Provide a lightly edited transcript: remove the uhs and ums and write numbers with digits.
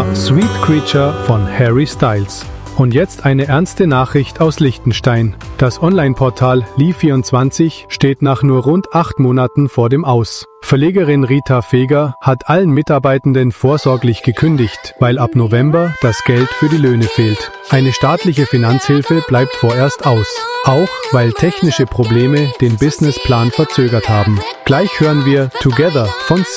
war Sweet Creature von Harry Styles. Und jetzt eine ernste Nachricht aus Liechtenstein. Das Online-Portal Li24 steht nach nur rund 8 Monaten vor dem Aus. Verlegerin Rita Feger hat allen Mitarbeitenden vorsorglich gekündigt, weil ab November das Geld für die Löhne fehlt. Eine staatliche Finanzhilfe bleibt vorerst aus. Auch weil technische Probleme den Businessplan verzögert haben. Gleich hören wir Together von